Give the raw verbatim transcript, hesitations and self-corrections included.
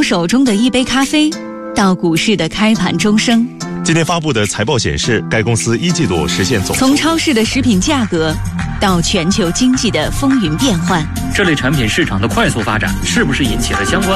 手中的一杯咖啡，到股市的开盘钟声。 今天发布的财报显示，该公司一季度实现总从超市的食品价格到全球经济的风云变幻， 这类产品市场的快速发展，是不是引起了相关